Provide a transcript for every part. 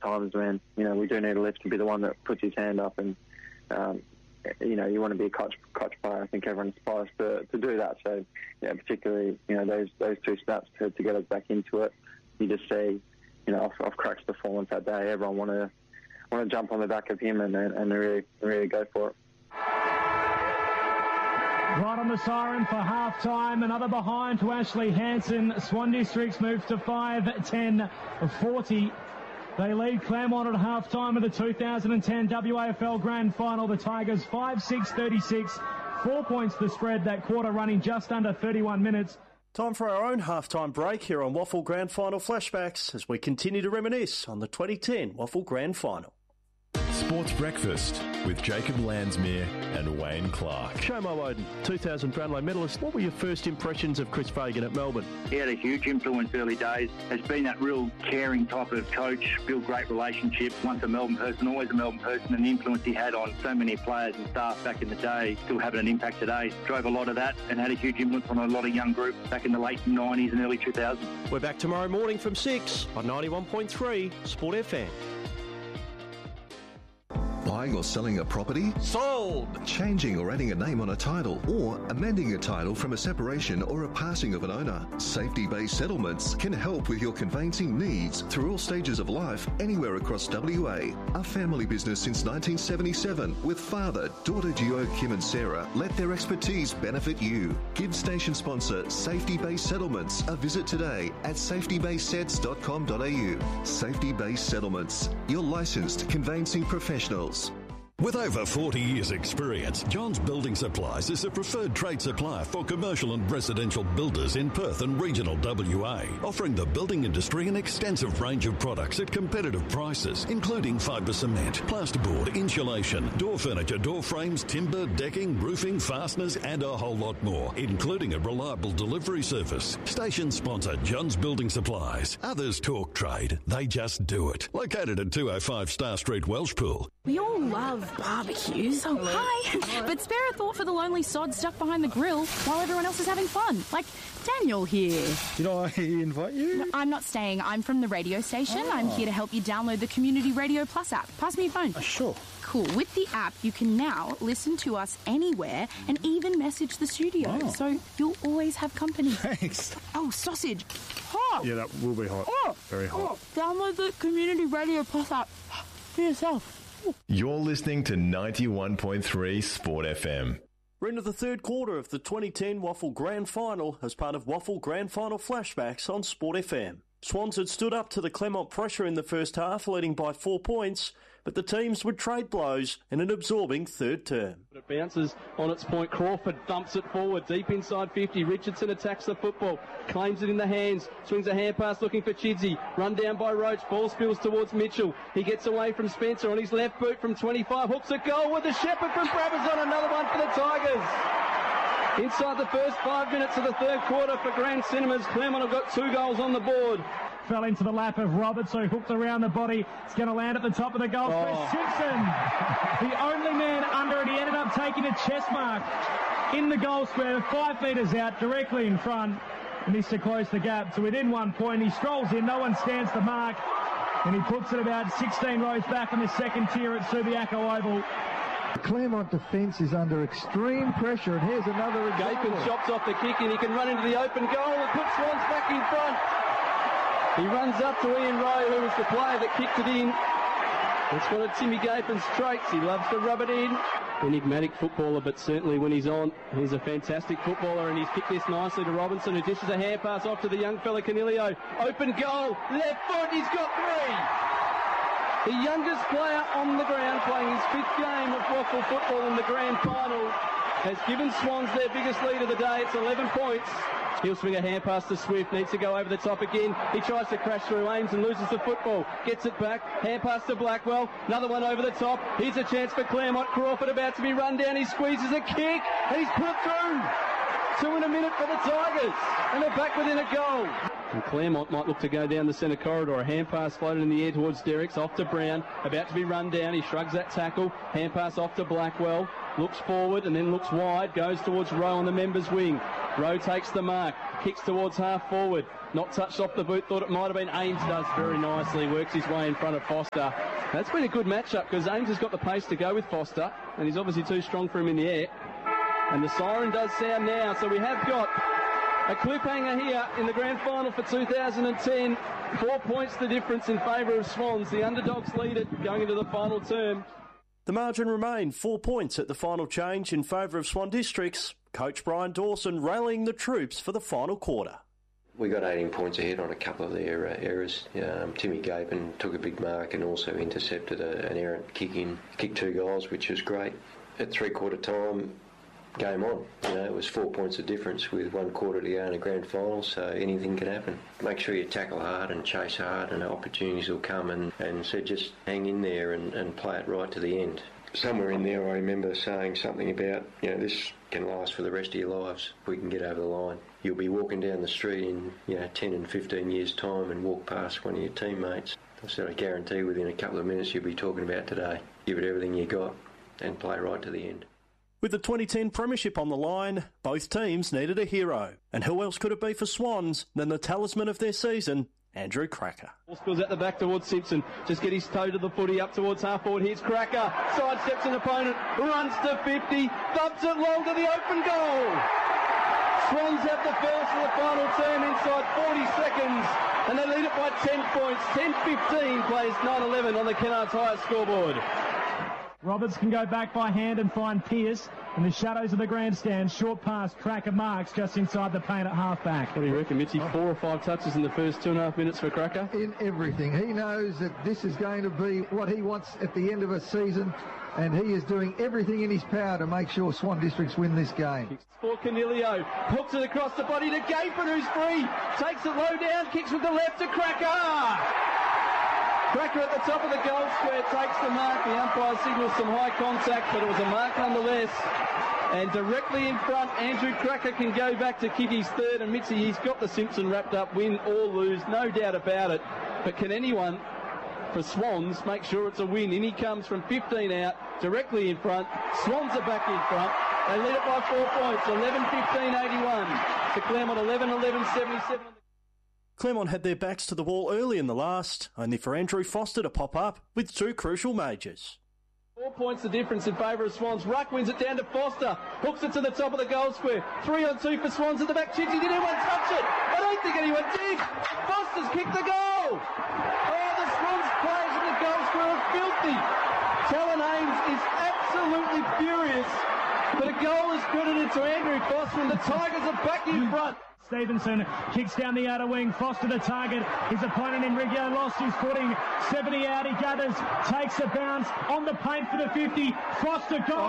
times when, we do need a lift to be the one that puts his hand up, and, you want to be a clutch player. I think everyone aspires to do that. So, particularly, those two snaps to get us back into it. You just see, off Crack's performance that day, everyone want to jump on the back of him and really go for it. Right on the siren for half-time. Another behind to Ashley Hansen. Swan Districts moves to 5-10-40. They lead Claremont at half-time of the 2010 WAFL Grand Final. The Tigers 5-6-36. 4 points the spread. That quarter running just under 31 minutes. Time for our own half-time break here on Waffle Grand Final Flashbacks as we continue to reminisce on the 2010 Waffle Grand Final. Sports Breakfast with Jacob Landsmere and Wayne Clark. Shomo Oden, 2000 Brownlow medalist. What were your first impressions of Chris Fagan at Melbourne? He had a huge influence early days. Has been that real caring type of coach, built great relationships. Once a Melbourne person, always a Melbourne person, and the influence he had on so many players and staff back in the day, still having an impact today. Drove a lot of that and had a huge influence on a lot of young groups back in the late 90s and early 2000s. We're back tomorrow morning from 6 on 91.3 Sport FM. Buying or selling a property? Sold! Changing or adding a name on a title, or amending a title from a separation or a passing of an owner. Safety-based settlements can help with your conveyancing needs through all stages of life, anywhere across WA. A family business since 1977 with father, daughter duo Kim and Sarah. Let their expertise benefit you. Give station sponsor Safety-Based Settlements a visit today at safetybasedsets.com.au. Safety-Based Settlements, your licensed conveyancing professionals. With over 40 years' experience, John's Building Supplies is the preferred trade supplier for commercial and residential builders in Perth and regional WA, offering the building industry an extensive range of products at competitive prices, including fibre cement, plasterboard, insulation, door furniture, door frames, timber, decking, roofing, fasteners, and a whole lot more, including a reliable delivery service. Station sponsor John's Building Supplies. Others talk trade, they just do it. Located at 205 Star Street, Welshpool. We all love barbecues. Oh, hi. But spare a thought for the lonely sod stuck behind the grill while everyone else is having fun. Like Daniel here. Did I invite you? No, I'm not staying. I'm from the radio station. Oh. I'm here to help you download the Community Radio Plus app. Pass me your phone. Sure. Cool. With the app, you can now listen to us anywhere and even message the studio. Oh. So you'll always have company. Thanks. Oh, sausage. Hot. Yeah, that will be hot. Oh. Very hot. Oh. Download the Community Radio Plus app for yourself. You're listening to 91.3 Sport FM. We're into the third quarter of the 2010 Waffle Grand Final as part of Waffle Grand Final Flashbacks on Sport FM. Swans had stood up to the Claremont pressure in the first half, leading by 4 points, but the teams would trade blows in an absorbing third term. It bounces on its point. Crawford dumps it forward, deep inside 50. Richardson attacks the football, claims it in the hands, swings a hand pass looking for Chidsey. Run down by Roach, ball spills towards Mitchell. He gets away from Spencer on his left boot from 25, hooks a goal with the Shepherd from Brabazon, another one for the Tigers. Inside the first 5 minutes of the third quarter for Grand Cinemas, Claremont have got 2 goals on the board. Fell into the lap of Roberts, who hooked around the body. It's going to land at the top of the goal. Chris Simpson, the only man under it. He ended up taking a chest mark in the goal square, 5 metres out, directly in front. And needs to close the gap to within 1 point. He strolls in, no one stands the mark. And he puts it about 16 rows back in the second tier at Subiaco Oval. The Claremont defence is under extreme pressure, and here's another example. Gapin chops off the kick, and he can run into the open goal and puts Swans back in front. He runs up to Ian Rowe, who was the player that kicked it in. It's one of Timmy Gapin's traits. He loves to rub it in. Enigmatic footballer, but certainly when he's on, he's a fantastic footballer, and he's kicked this nicely to Robinson, who dishes a hand pass off to the young fella Canilio. Open goal, left foot, he's got 3. The youngest player on the ground, playing his 5th game of Waffle football in the grand final, has given Swans their biggest lead of the day. It's 11 points. He'll swing a hand pass to Swift, needs to go over the top again. He tries to crash through Ames and loses the football. Gets it back, hand pass to Blackwell, another one over the top. Here's a chance for Claremont. Crawford about to be run down, he squeezes a kick, he's put through. 2 in a minute for the Tigers, and they're back within a goal. And Claremont might look to go down the centre corridor. A hand pass floated in the air towards Derricks, off to Brown, about to be run down. He shrugs that tackle. Hand pass off to Blackwell. Looks forward and then looks wide. Goes towards Rowe on the members' wing. Rowe takes the mark. Kicks towards half forward. Not touched off the boot. Thought it might have been. Ames does very nicely. Works his way in front of Foster. That's been a good matchup because Ames has got the pace to go with Foster. And he's obviously too strong for him in the air. And the siren does sound now. So we have got a cliffhanger here in the grand final for 2010. 4 points the difference in favour of Swans. The underdogs lead it going into the final term. The margin remained 4 points at the final change in favour of Swan Districts. Coach Brian Dawson rallying the troops for the final quarter. We got 18 points ahead on a couple of their errors. Timmy Gapin took a big mark and also intercepted an errant kick in. Kicked 2 goals, which was great. At three-quarter time, game on. It was 4 points of difference with 1 quarter to go in a grand final, so anything can happen. Make sure you tackle hard and chase hard and opportunities will come and so just hang in there and play it right to the end. Somewhere in there I remember saying something about, this can last for the rest of your lives if we can get over the line. You'll be walking down the street in 10 and 15 years' time and walk past one of your teammates. I sort of guarantee within a couple of minutes you'll be talking about today. Give it everything you got and play right to the end. With the 2010 Premiership on the line, both teams needed a hero. And who else could it be for Swans than the talisman of their season, Andrew Cracker? Ball spills out the back towards Simpson. Just get his toe to the footy up towards half forward. Here's Cracker. Sidesteps an opponent. Runs to 50. Thumps it long to the open goal. Swans have the first of the final term inside 40 seconds. And they lead it by 10 points. 10-15 plays 9-11 on the Kennards Hire scoreboard. Roberts can go back by hand and find Pearce in the shadows of the grandstand. Short pass, Cracker marks just inside the paint at half-back. What do you reckon, Mitchy? 4 or 5 touches in the first 2.5 minutes for Cracker? In everything. He knows that this is going to be what he wants at the end of a season, and he is doing everything in his power to make sure Swan Districts win this game. Kicks for Canilio. Hooks it across the body to Gapin, who's free. Takes it low down, kicks with the left to Cracker. Cracker at the top of the goal square takes the mark. The umpire signals some high contact, but it was a mark nonetheless. And directly in front, Andrew Cracker can go back to kick his third. And Mitzi, he's got the Simpson wrapped up, win or lose, no doubt about it. But can anyone for Swans make sure it's a win? In he comes from 15 out, directly in front. Swans are back in front. They lead it by 4 points, 11-15-81 to Claremont, 11-11-77. Claremont had their backs to the wall early in the last, only for Andrew Foster to pop up with 2 crucial majors. 4 points the difference in favour of Swans. Ruck wins it down to Foster. Hooks it to the top of the goal square. 3-on-2 for Swans at the back. Chidsey, did anyone touch it? I don't think anyone did. Foster's kicked the goal. Oh, the Swans players in the goal square are filthy. Talon Ames is absolutely furious. But a goal is credited to Andrew Foster and the Tigers are back in front. Stevenson kicks down the outer wing. Foster the target. His opponent Enrico lost his footing. 70 out. He gathers. Takes a bounce on the paint for the 50. Foster goal.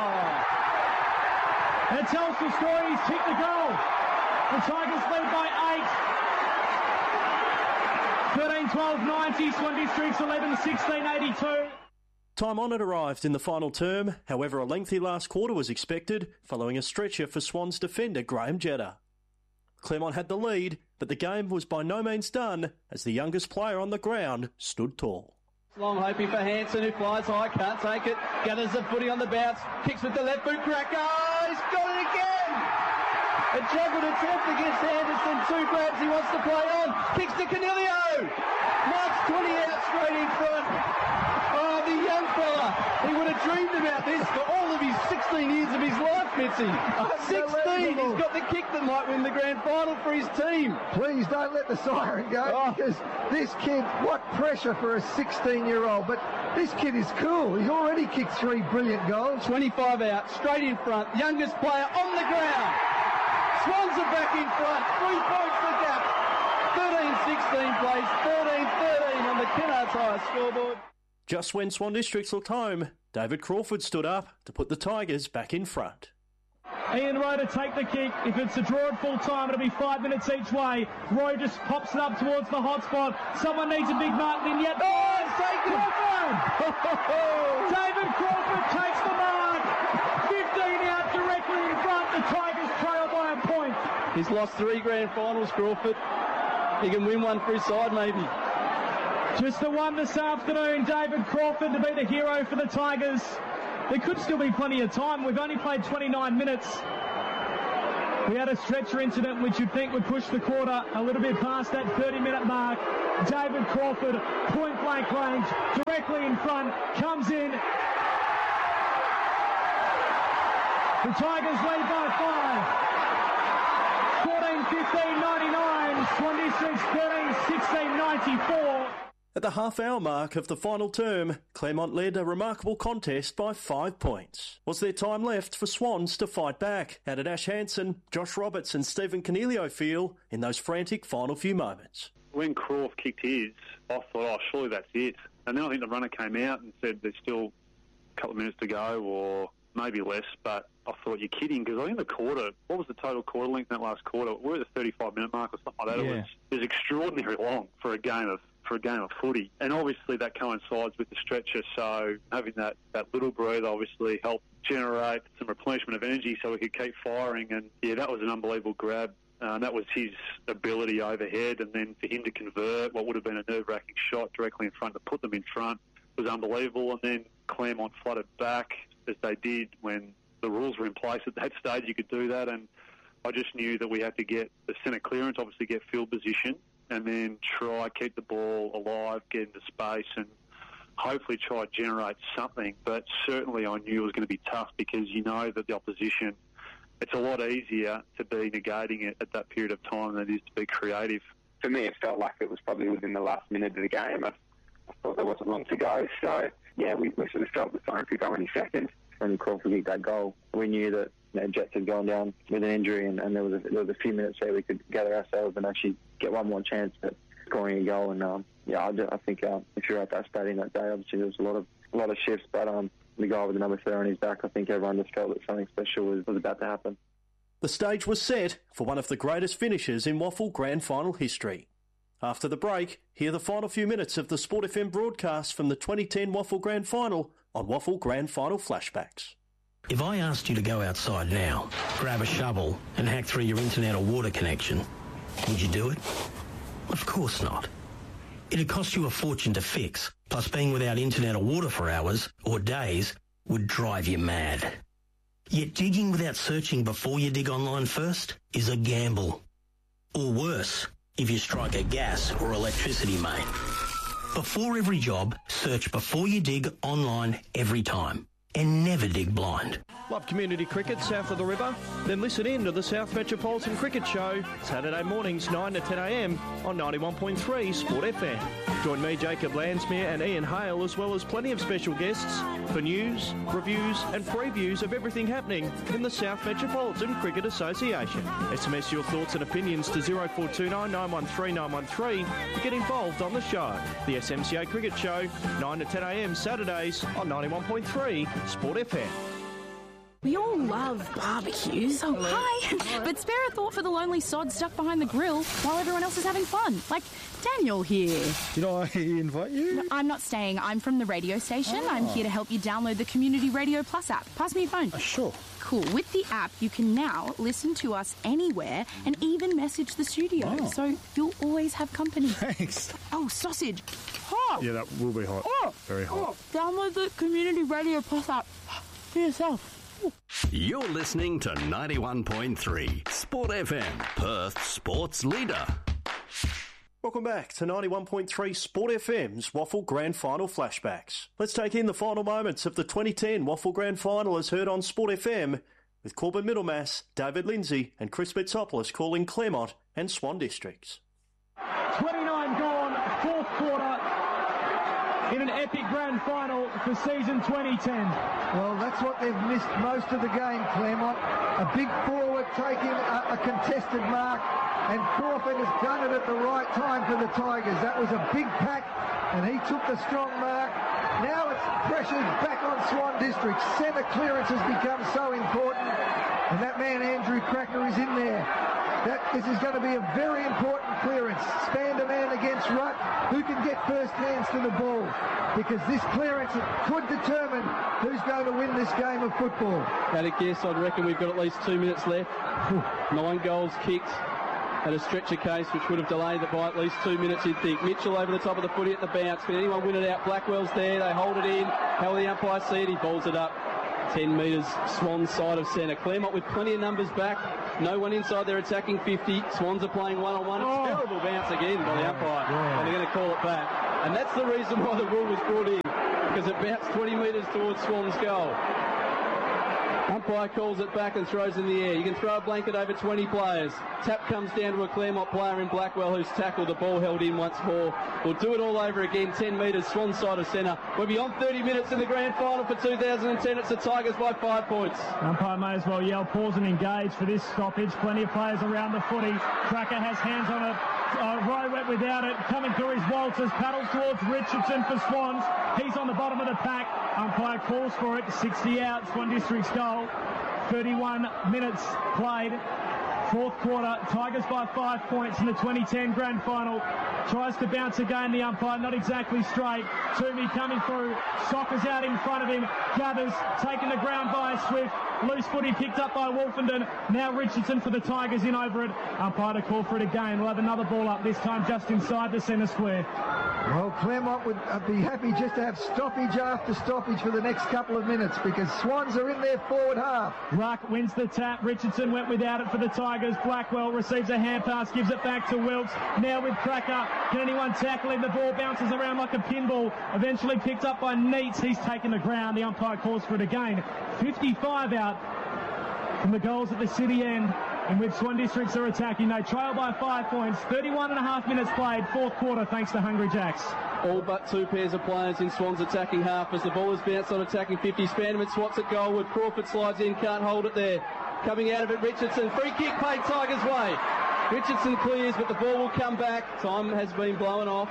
And it tells the story. He's kicked the goal. The Tigers lead by 8. 13-12-90. Swan Districts 11-16-82. Time on it arrived in the final term. However, a lengthy last quarter was expected, following a stretcher for Swans defender Graham Jetta. Claremont had the lead, but the game was by no means done as the youngest player on the ground stood tall. Long hoping for Hanson, who flies high, can't take it, gathers the footy on the bounce, kicks with the left boot, Cracker, he's got it again! A juggled attempt against Anderson, 2 grabs he wants to play on, kicks to Canilio, marks 20 out straight in front. Oh, the young fella, he would have dreamed about this for all of his 16 years of his life, Mitzi. 16, he's got the kick that might win the grand final for his team. Please don't let the siren go, because this kid, what pressure for a 16-year-old, but this kid is cool. He's already kicked 3 brilliant goals. 25 out, straight in front, youngest player on the ground. Swans are back in front, 3 points the gap. 13-16 plays, 13-13 on the Kennards Hire scoreboard. Just when Swan Districts looked home, David Crawford stood up to put the Tigers back in front. Ian Rowe to take the kick. If it's a draw at full time, it'll be 5 minutes each way. Rowe just pops it up towards the hot spot. Someone needs a big Martin in yet. Oh, it's taken Crawford! David Crawford takes the mark. 15 out directly in front. The Tigers trail by a point. He's lost 3 grand finals, Crawford. He can win one for his side, maybe. Just the one this afternoon, David Crawford to be the hero for the Tigers. There could still be plenty of time. We've only played 29 minutes. We had a stretcher incident which you'd think would push the quarter a little bit past that 30-minute mark. David Crawford, point-blank range, directly in front, comes in. The Tigers lead by 5. 14-15-99, Swan Districts 13-16-94. At the half-hour mark of the final term, Claremont led a remarkable contest by 5 points. Was there time left for Swans to fight back? How did Ash Hansen, Josh Roberts and Stephen Cornelio feel in those frantic final few moments? When Crawf kicked his, I thought, surely that's it. And then I think the runner came out and said there's still a couple of minutes to go or maybe less, but I thought, you're kidding, because I think the quarter, what was the total quarter length in that last quarter? We're at the 35-minute mark or something like that. Yeah. It was extraordinarily long for a game of footy, and obviously that coincides with the stretcher, so having that little breather obviously helped generate some replenishment of energy so we could keep firing, and yeah, that was an unbelievable grab. That was his ability overhead, and then for him to convert what would have been a nerve-wracking shot directly in front to put them in front was unbelievable, and then Claremont flooded back as they did when the rules were in place at that stage. You could do that, and I just knew that we had to get the centre clearance, obviously get field position, and then try keep the ball alive, get into space, and hopefully try to generate something. But certainly I knew it was going to be tough, because you know that the opposition, it's a lot easier to be negating it at that period of time than it is to be creative. For me, it felt like it was probably within the last minute of the game. I thought there wasn't long to go. So, yeah, we sort of felt the time could go any second. When Crawford kicked that goal, we knew that Jets had gone down with an injury, and there was a few minutes there we could gather ourselves and actually get one more chance at scoring a goal. And I think if you're at that stadium that day, obviously there was a lot of shifts, but the guy with the number 30 on his back, I think everyone just felt that something special was about to happen. The stage was set for one of the greatest finishes in WAFL Grand Final history. After the break, hear the final few minutes of the Sport FM broadcast from the 2010 WAFL Grand Final on WAFL Grand Final Flashbacks. If I asked you to go outside now, grab a shovel and hack through your internet or water connection, would you do it? Of course not. It'd cost you a fortune to fix, plus being without internet or water for hours or days would drive you mad. Yet digging without searching before you dig online first is a gamble. Or worse, if you strike a gas or electricity main. Before every job, search before you dig online every time. And never dig blind. Love community cricket south of the river? Then listen in to the South Metropolitan Cricket Show, Saturday mornings 9 to 10 a.m. on 91.3 Sport FM. Join me, Jacob Landsmere and Ian Hale, as well as plenty of special guests for news, reviews and previews of everything happening in the South Metropolitan Cricket Association. SMS your thoughts and opinions to 0429 913 913 to get involved on the show. The SMCA Cricket Show, 9 to 10 a.m. Saturdays on 91.3 Sport FM. We all love barbecues. Oh, hi. But spare a thought for the lonely sod stuck behind the grill while everyone else is having fun. Like Daniel here. Did I invite you? No, I'm not staying. I'm from the radio station. Oh. I'm here to help you download the Community Radio Plus app. Pass me your phone. Sure. Cool. With the app, you can now listen to us anywhere and even message the studio. Oh. So you'll always have company. Thanks. Oh, sausage. Hot. Yeah, that will be hot. Oh. Very hot. Oh. Download the Community Radio Plus app for yourself. You're listening to 91.3 Sport FM, Perth Sports Leader. Welcome back to 91.3 Sport FM's WAFL Grand Final Flashbacks. Let's take in the final moments of the 2010 WAFL Grand Final as heard on Sport FM, with Corbin Middlemass, David Lindsay and Chris Mitsopoulos calling Claremont and Swan Districts. 29 gone, fourth quarter in an epic grand final for season 2010. Well, that's what they've missed most of the game, Claremont. A big forward taking a contested mark, and Crawford has done it at the right time for the Tigers. That was a big pack, and he took the strong mark. Now it's pressured back on Swan District. Centre clearance has become so important, and that man Andrew Cracker is in there. This is going to be a very important clearance. Stand a man against Rutt, who can get first hands to the ball, because this clearance could determine who's going to win this game of football. At a guess, I'd reckon we've got at least 2 minutes left. 9 goals kicked. had a stretcher case which would have delayed it by at least 2 minutes, you'd think. Mitchell over the top of the footy at the bounce. Can anyone win it out? Blackwell's there. They hold it in. How will the umpire see it? He balls it up 10 metres, Swans side of centre. Claremont with plenty of numbers back. No one inside their attacking 50. Swans are playing one-on-one. It's a terrible bounce again by the umpire. And they're going to call it back. And that's the reason why the rule was brought in, because it bounced 20 metres towards Swans' goal. Umpire calls it back and throws in the air. You can throw a blanket over 20 players. Tap comes down to a Claremont player in Blackwell who's tackled. The ball held in once more. We'll do it all over again. 10 metres, Swan side of centre. We're beyond 30 minutes in the grand final for 2010. It's the Tigers by 5 points. Umpire may as well yell pause and engage for this stoppage. Plenty of players around the footy. Cracker has hands on it. Rowe went without it. Coming through his Walters. Paddles towards Richardson for Swans. He's on the bottom of the pack. Umpire calls for it. 60 out. Swan District's goal. 31 minutes played. Fourth quarter. Tigers by 5 points in the 2010 grand final. Tries to bounce again. The umpire not exactly straight. Toomey coming through. Soccer's out in front of him. Gathers. Taking the ground by Swift. Loose footy picked up by Wolfenden. Now Richardson for the Tigers in over it. Umpire to call for it again. We'll have another ball up, this time just inside the centre square. Well, Claremont would be happy just to have stoppage after stoppage for the next couple of minutes because Swans are in their forward half. Ruck wins the tap. Richardson went without it for the Tigers. Blackwell receives a hand pass, gives it back to Wilkes. Now with Cracker. Can anyone tackle him? The ball bounces around like a pinball. Eventually picked up by Neitz. He's taken the ground. The umpire calls for it again. 55 out from the goals at the city end. In which Swan Districts are attacking. They trail by 5 points. 31.5 minutes played. Fourth quarter thanks to Hungry Jacks. All but two pairs of players in Swan's attacking half as the ball is bounced on attacking 50. Spanderman swats at goalward. Crawford slides in. Can't hold it there. Coming out of it, Richardson. Free kick paid Tigers' way. Richardson clears, but the ball will come back. Time has been blown off.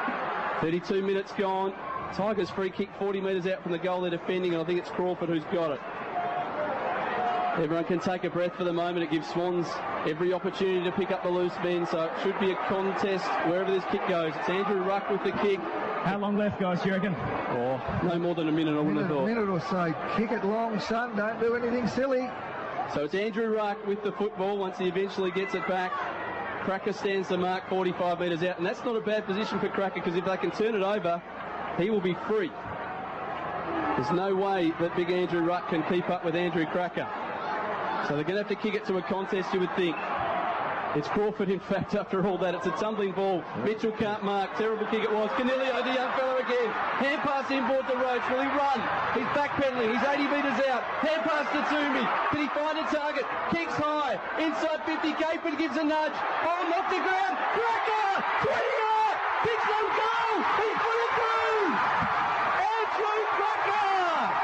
32 minutes gone. Tigers free kick 40 metres out from the goal they're defending, and I think it's Crawford who's got it. Everyone can take a breath for the moment. It gives Swans every opportunity to pick up the loose men, so it should be a contest wherever this kick goes. It's Andrew Ruck with the kick. How long left, guys, do you reckon? Oh, no more than a minute, I wouldn't have thought. A minute or so. Kick it long, son. Don't do anything silly. So it's Andrew Ruck with the football once he eventually gets it back. Cracker stands the mark 45 metres out, and that's not a bad position for Cracker because if they can turn it over, he will be free. There's no way that big Andrew Ruck can keep up with Andrew Cracker. So they're going to have to kick it to a contest, you would think. It's Crawford, in fact, after all that. It's a tumbling ball. Mitchell can't mark. Terrible kick it was. Canelio, the young fellow again. Hand pass inboard to Roach. Will he run? He's backpedaling. He's 80 metres out. Hand pass to Toomey. Can he find a target? Kicks high. Inside 50. Capon gives a nudge. Oh, off the ground. Cracker! 20 out! Kicks on goal! He's put it through! Andrew Cracker!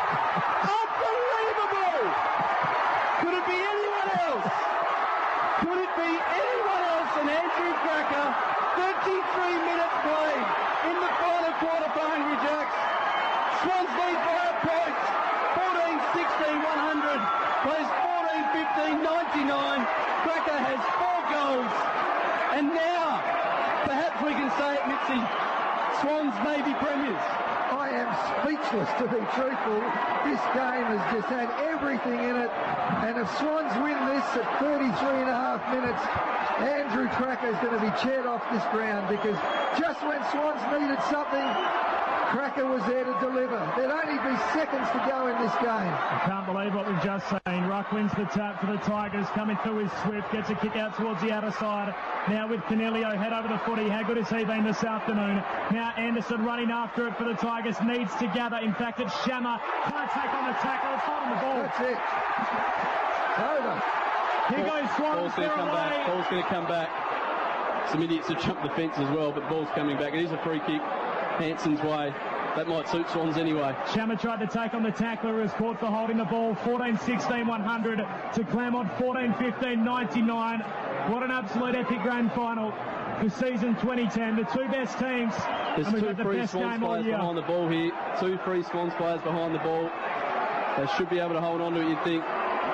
Unbelievable! Could it be anyone else? Could it be anyone else than Andrew Cracker? 33 minutes played in the final quarter for Hungry Jacks. Swans lead by a point. 14-16, 100. Plays 14-15, 99. Cracker has 4 goals. And now, perhaps we can say it, Mitzi, Swans may be premiers. I am speechless, to be truthful. This game has just had everything in it. And if Swans win this at 33.5 minutes, Andrew Cracker is going to be chaired off this ground because just when Swans needed something, Cracker was there to deliver. There'd only be seconds to go in this game. I can't believe what we've just seen. Ruck wins the tap for the Tigers, coming through his Swift, gets a kick out towards the outer side. Now with Canelio, head over the footy. How good has he been this afternoon? Now Anderson running after it for the Tigers, needs to gather. In fact, it's Shammer. Can't take on the tackle. It's holding the ball. That's it. Over. Here goes Swans. Ball's going to come back. Ball's going to come back. Some idiots have jumped the fence as well, but ball's coming back. It is a free kick. Hanson's way. That might suit Swans anyway. Shammer tried to take on the tackler who was caught for holding the ball. 14-16, 100 to Claremont. 14-15, 99. What an absolute epic grand final for season 2010. The two best teams. There's two free Swans players behind the ball here. Two free Swans players behind the ball. They should be able to hold on to it, you'd think.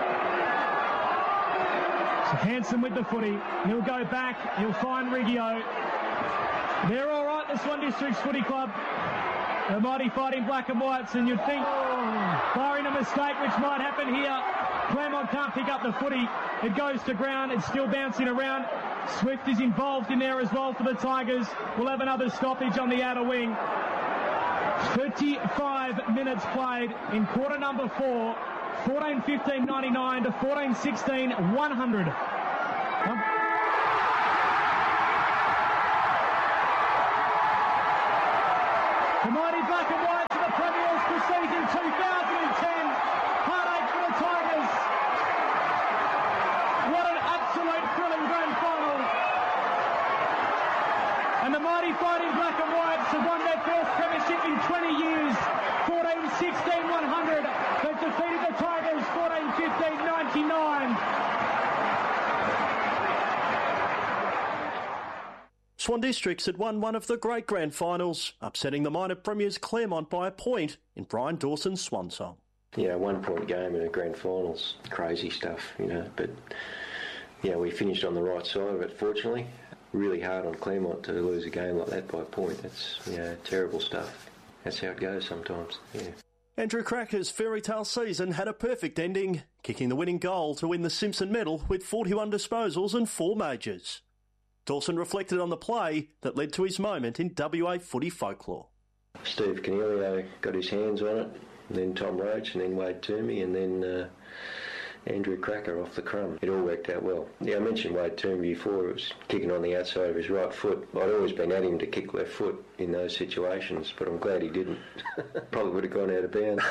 So Hanson with the footy. He'll go back. He'll find Riggio. They're all right, the Swan Districts Footy Club. The mighty fighting black and whites, and you'd think, barring a mistake which might happen here, Claremont can't pick up the footy. It goes to ground. It's still bouncing around. Swift is involved in there as well for the Tigers. We'll have another stoppage on the outer wing. 35 minutes played in quarter number 4. 14-15-99 to 14-16-100. The mighty black and white to the Premiers for season 2010. Heartache for the Tigers. What an absolute thrilling grand final. And the mighty fighting black and whites have won their first premiership in 20 years. 14-16-100. They've defeated the Tigers 14-15-99. Swan Districts had won one of the great grand finals, upsetting the minor premiers Claremont by a point in Brian Dawson's swan song. Yeah, 1 point game in a grand finals, crazy stuff, but we finished on the right side of it, fortunately. Really hard on Claremont to lose a game like that by a point. It's, terrible stuff. That's how it goes sometimes, Andrew Cracker's fairy tale season had a perfect ending, kicking the winning goal to win the Simpson medal with 41 disposals and 4 majors. Dawson reflected on the play that led to his moment in WA footy folklore. Steve Canelio got his hands on it, and then Tom Roach, and then Wade Toomey, and then Andrew Cracker off the crumb. It all worked out well. Yeah, I mentioned Wade Toomey before. It was kicking on the outside of his right foot. I'd always been at him to kick left foot in those situations, but I'm glad he didn't. Probably would have gone out of bounds.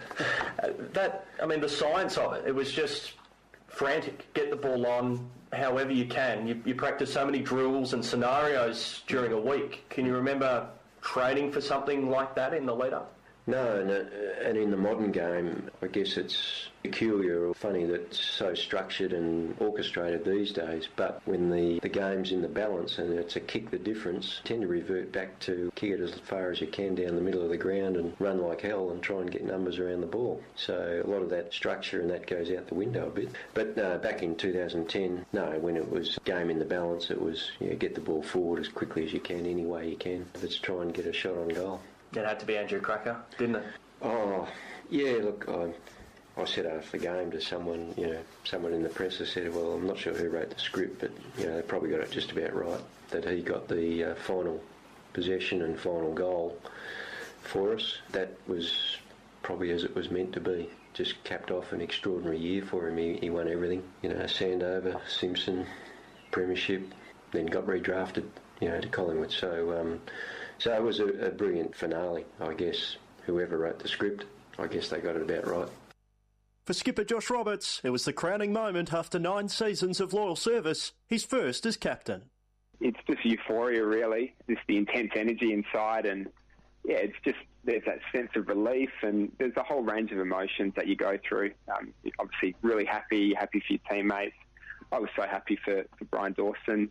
The science of it was just frantic. Get the ball on however you can. You practice so many drills and scenarios during a week. Can you remember training for something like that in the lead-up? No, and in the modern game, I guess it's peculiar or funny that it's so structured and orchestrated these days, but when the game's in the balance and it's a kick the difference, tend to revert back to kick it as far as you can down the middle of the ground and run like hell and try and get numbers around the ball. So a lot of that structure and that goes out the window a bit. But back in 2010, when it was game in the balance, it was get the ball forward as quickly as you can, any way you can. Let's try and get a shot on goal. It had to be Andrew Cracker, didn't it? Oh, yeah, look, I said after the game to someone, someone in the press, I said, well, I'm not sure who wrote the script, but, they probably got it just about right, that he got the final possession and final goal for us. That was probably as it was meant to be. Just capped off an extraordinary year for him. He won everything, Sandover, Simpson, Premiership, then got redrafted, to Collingwood. So it was a brilliant finale, I guess. Whoever wrote the script, I guess they got it about right. For skipper Josh Roberts, it was the crowning moment after 9 seasons of loyal service, his first as captain. It's just euphoria, really. Just the intense energy inside, and it's just there's that sense of relief, and there's a whole range of emotions that you go through. Obviously, really happy for your teammates. I was so happy for Brian Dawson,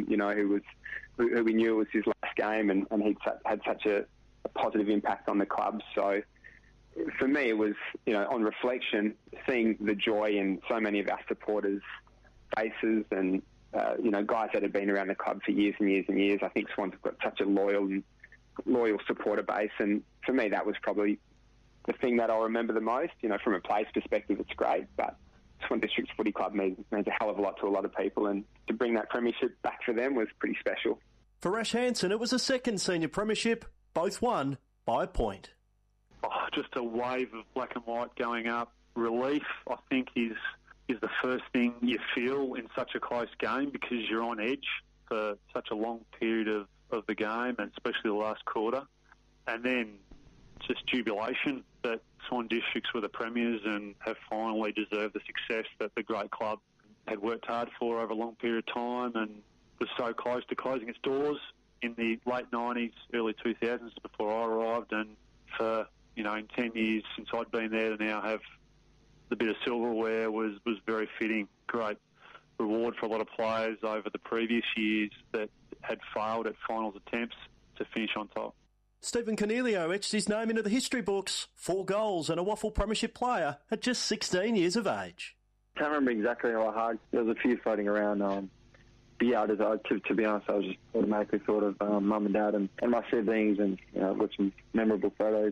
who we knew it was his last game, and he'd had such a positive impact on the club. So for me, it was, on reflection, seeing the joy in so many of our supporters' faces and, guys that have been around the club for years and years and years. I think Swans have got such a loyal supporter base, and for me, that was probably the thing that I'll remember the most. From a player's perspective, it's great, but Swan Districts Footy Club means a hell of a lot to a lot of people, and to bring that premiership back for them was pretty special. For Ash Hansen, it was a second senior premiership, both won by a point. Just a wave of black and white going up. Relief, I think, is the first thing you feel in such a close game, because you're on edge for such a long period of the game, and especially the last quarter. And then just jubilation that Swan Districts were the premiers and have finally deserved the success that the great club had worked hard for over a long period of time, and was so close to closing its doors in the late 90s, early 2000s before I arrived. And for, in 10 years since I'd been there to now have the bit of silverware was very fitting. Great reward for a lot of players over the previous years that had failed at finals attempts to finish on top. Stephen Canelio etched his name into the history books, 4 goals and a Waffle Premiership player at just 16 years of age. I can't remember exactly how I hugged. There was a few floating around. But yeah, to be honest, I was just automatically thought of mum and dad and my siblings, and with some memorable photos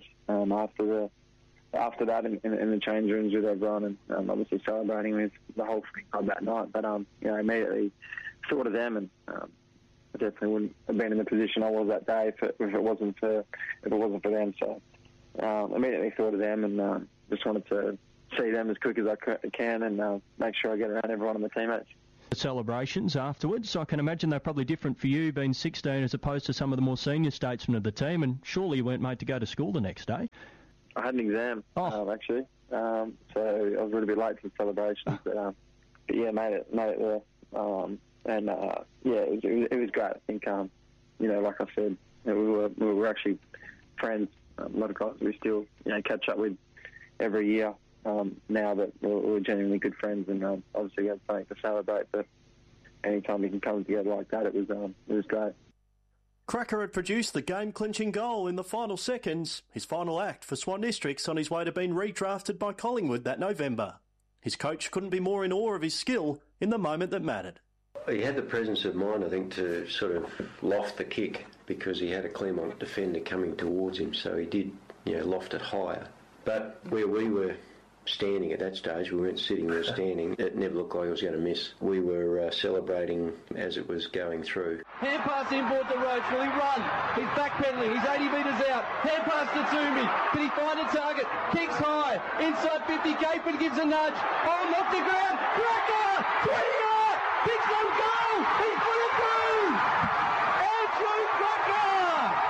after that in the change rooms with everyone, and obviously celebrating with the whole club that night. But immediately thought of them, and I definitely wouldn't have been in the position I was that day if it wasn't for them. So immediately thought of them, and just wanted to see them as quick as I can, and make sure I get around everyone on the teammates. The celebrations afterwards, I can imagine they're probably different for you, being 16 as opposed to some of the more senior statesmen of the team, and surely you weren't made to go to school the next day. I had an exam, actually, so I was a little bit late for the celebrations, but yeah, made it there, and it was great. I think, like I said, we were actually friends. A lot of guys we still catch up with every year. Now that we're genuinely good friends, and obviously we had something to celebrate, but anytime we can come together like that, it was great. Cracker had produced the game-clinching goal in the final seconds, his final act for Swan Districts on his way to being redrafted by Collingwood that November. His coach couldn't be more in awe of his skill in the moment that mattered. He had the presence of mind, I think, to sort of loft the kick, because he had a Claremont defender coming towards him, so he did, loft it higher. But where we were standing at that stage, we weren't sitting, we were standing, it never looked like it was going to miss. We were celebrating as it was going through. Hand pass inboard to Roach, will he run? He's backpedaling, he's 80 metres out. Hand pass to Toomey, can he find a target? Kicks high, inside 50, Gapen gives a nudge. Oh, knocked the ground, Cracker! 20-yard! Kicks on goal! He's put it through! Andrew Cracker!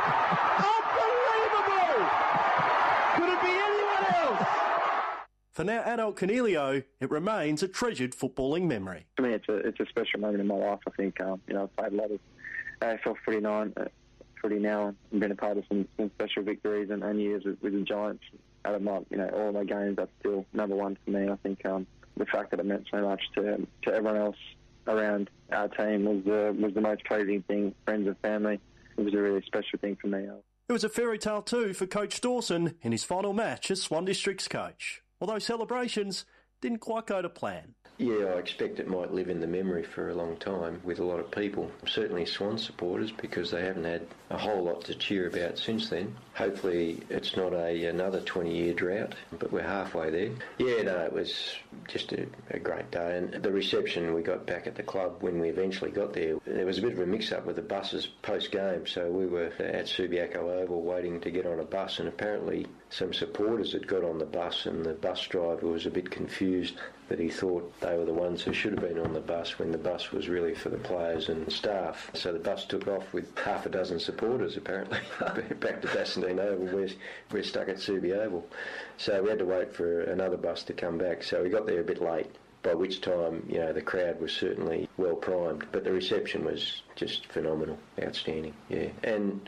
Unbelievable! Could it be anyone else? For now adult Cornelio, it remains a treasured footballing memory. For me, it's a special moment in my life. I think, I've played a lot of AFL footy now, and been a part of some special victories and years with the Giants. Out of my, all my games, that's still number one for me. I think the fact that it meant so much to everyone else around our team was the most pleasing thing. Friends and family, it was a really special thing for me. It was a fairy tale too for Coach Dawson in his final match as Swan Districts coach. Although celebrations didn't quite go to plan. Yeah, I expect it might live in the memory for a long time with a lot of people. Certainly Swan supporters, because they haven't had a whole lot to cheer about since then. Hopefully it's not another 20-year drought, but we're halfway there. Yeah, no, it was just a great day. And the reception we got back at the club when we eventually got there, there was a bit of a mix-up with the buses post-game. So we were at Subiaco Oval waiting to get on a bus, and apparently some supporters had got on the bus, and the bus driver was a bit confused that he thought they were the ones who should have been on the bus when the bus was really for the players and staff. So the bus took off with half a dozen supporters, apparently, back to Bassendean Oval. We're stuck at Subi Oval. So we had to wait for another bus to come back. So we got there a bit late, by which time, the crowd was certainly well primed. But the reception was just phenomenal, outstanding, yeah. And,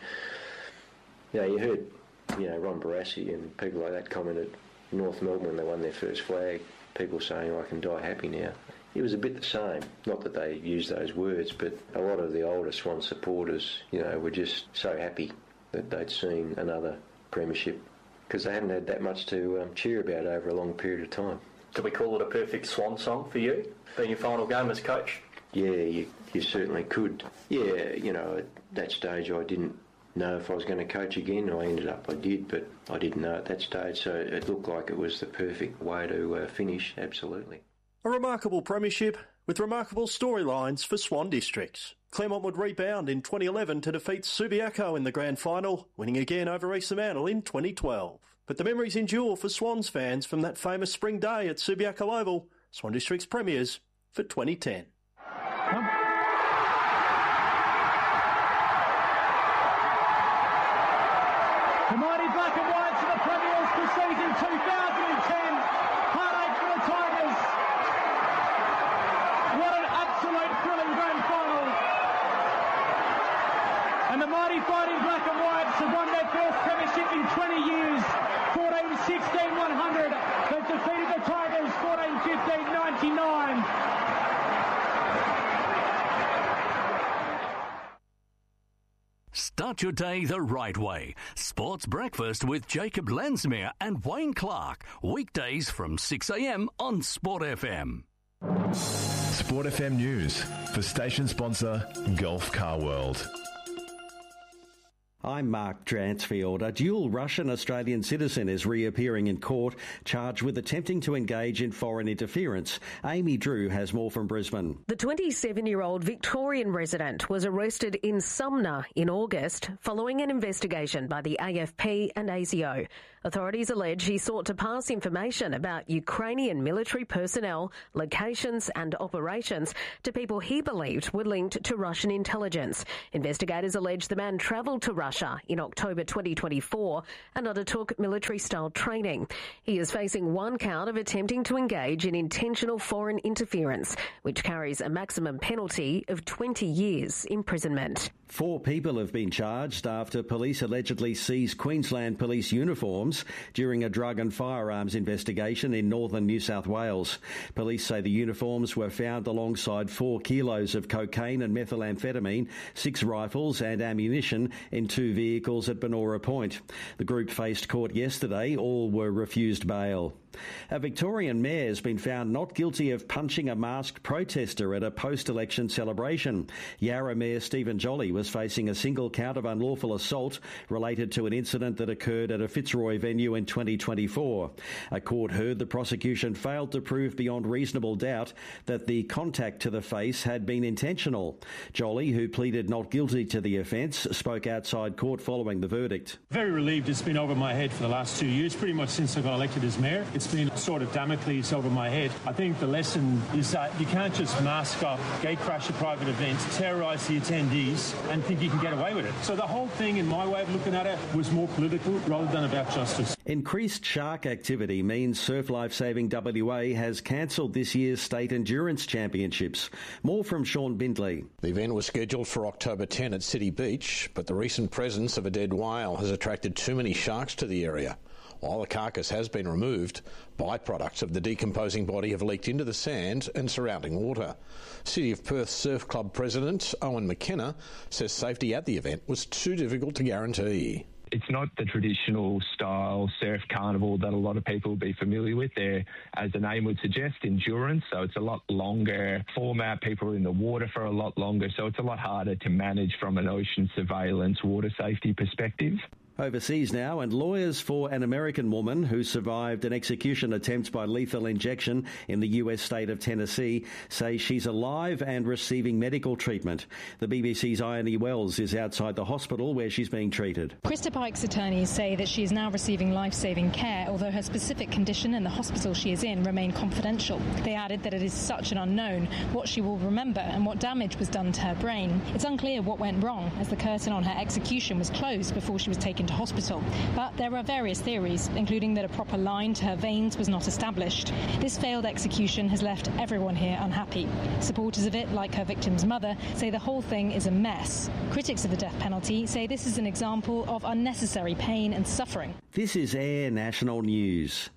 you heard, Ron Barassi and people like that comment at North Melbourne when they won their first flag. People saying, I can die happy now. It was a bit the same. Not that they used those words, but a lot of the older Swan supporters, were just so happy that they'd seen another premiership, because they hadn't had that much to cheer about over a long period of time. Do we call it a perfect Swan song for you, being your final game as coach? Yeah, you certainly could. Yeah, at that stage I didn't know if I was going to coach again. I did, but I didn't know at that stage, so it looked like it was the perfect way to finish, absolutely. A remarkable premiership with remarkable storylines for Swan Districts. Claremont would rebound in 2011 to defeat Subiaco in the grand final, winning again over East Fremantle in 2012. But the memories endure for Swans fans from that famous spring day at Subiaco Oval, Swan Districts premiers for 2010. The mighty black and whites are the premiers for season 2010. Heartache for the Tigers. What an absolute thrilling grand final. And the mighty fighting black and whites have won their first premiership in 20 years. 14-16-100. They've defeated the Tigers 14-15-99. Start your day the right way. Sports Breakfast with Jacob Lansmere and Wayne Clark. Weekdays from 6 a.m. on Sport FM. Sport FM News for station sponsor Gulf Car World. I'm Mark Dransfield. A dual Russian-Australian citizen is reappearing in court, charged with attempting to engage in foreign interference. Amy Drew has more from Brisbane. The 27-year-old Victorian resident was arrested in Sumner in August following an investigation by the AFP and ASIO. Authorities allege he sought to pass information about Ukrainian military personnel, locations and operations to people he believed were linked to Russian intelligence. Investigators allege the man travelled to Russia in October 2024 and undertook military-style training. He is facing one count of attempting to engage in intentional foreign interference, which carries a maximum penalty of 20 years imprisonment. 4 people have been charged after police allegedly seized Queensland police uniforms during a drug and firearms investigation in northern New South Wales. Police say the uniforms were found alongside 4 kilos of cocaine and methamphetamine, 6 rifles and ammunition in 2 vehicles at Benora Point. The group faced court yesterday. All were refused bail. A Victorian mayor has been found not guilty of punching a masked protester at a post-election celebration. Yarra Mayor Stephen Jolly was facing a single count of unlawful assault related to an incident that occurred at a Fitzroy venue in 2024. A court heard the prosecution failed to prove beyond reasonable doubt that the contact to the face had been intentional. Jolly, who pleaded not guilty to the offence, spoke outside court following the verdict. Very relieved. It's been over my head for the last 2 years, pretty much since I got elected as mayor. It's been sort of Damocles over my head. I think the lesson is that you can't just mask up, gate crash a private event, terrorise the attendees and think you can get away with it. So the whole thing, in my way of looking at it, was more political rather than about justice. Increased shark activity means Surf Life Saving WA has cancelled this year's State Endurance Championships. More from Sean Bindley. The event was scheduled for October 10 at City Beach, but the recent presence of a dead whale has attracted too many sharks to the area. While the carcass has been removed, byproducts of the decomposing body have leaked into the sand and surrounding water. City of Perth Surf Club President Owen McKenna says safety at the event was too difficult to guarantee. It's not the traditional style surf carnival that a lot of people will be familiar with. They're, as the name would suggest, endurance, so it's a lot longer format. People are in the water for a lot longer, so it's a lot harder to manage from an ocean surveillance, water safety perspective. Overseas now, and lawyers for an American woman who survived an execution attempt by lethal injection in the US state of Tennessee say she's alive and receiving medical treatment. The BBC's Ione Wells is outside the hospital where she's being treated. Krista Pike's attorneys say that she is now receiving life-saving care, although her specific condition and the hospital she is in remain confidential. They added that it is such an unknown what she will remember and what damage was done to her brain. It's unclear what went wrong, as the curtain on her execution was closed before she was taken to hospital. But there are various theories, including that a proper line to her veins was not established. This failed execution has left everyone here unhappy. Supporters of it, like her victim's mother, say the whole thing is a mess. Critics of the death penalty say this is an example of unnecessary pain and suffering. This is Air National News.